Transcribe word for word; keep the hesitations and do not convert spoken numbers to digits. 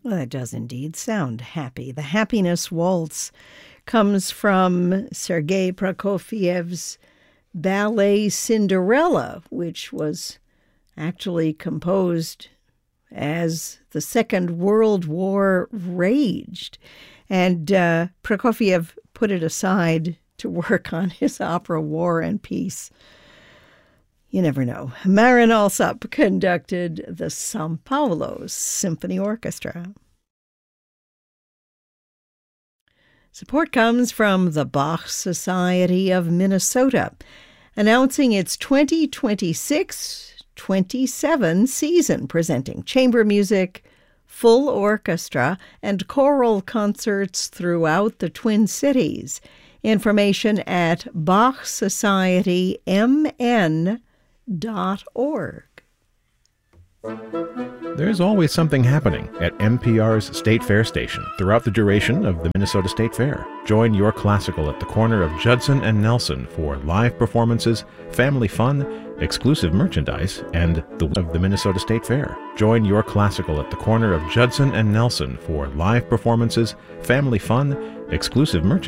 Well, that does indeed sound happy. The Happiness Waltz comes from Sergei Prokofiev's ballet Cinderella, which was actually composed as the Second World War raged. And uh, Prokofiev put it aside to work on his opera War and Peace. You never know. Marin Alsop conducted the São Paulo Symphony Orchestra. Support comes from the Bach Society of Minnesota, announcing its twenty twenty-six twenty-seven season, presenting chamber music, full orchestra, and choral concerts throughout the Twin Cities. Information at bach society m n dot org. There's always something happening at N P R's State Fair station throughout the duration of the Minnesota State Fair. Join Your Classical at the corner of Judson and Nelson for live performances, family fun, exclusive merchandise, and the of the Minnesota State Fair. Join Your Classical at the corner of Judson and Nelson for live performances, family fun, exclusive merchandise,